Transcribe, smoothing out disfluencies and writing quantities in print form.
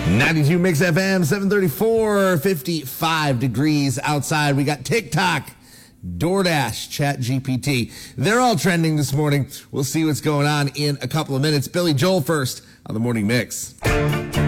92 Mix FM, 734, 55 degrees outside. We got TikTok, DoorDash, ChatGPT. They're all trending this morning. We'll see what's going on in a couple of minutes. Billy Joel first on the Morning Mix.